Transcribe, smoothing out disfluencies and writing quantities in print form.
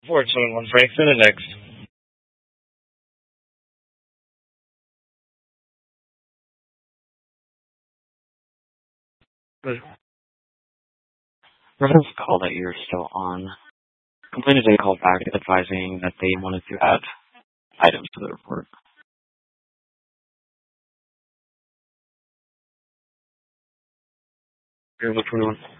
471 Frankston and next. Residents call that you're still on. Complainant then called back advising that they wanted to add items to the report. You're able 21.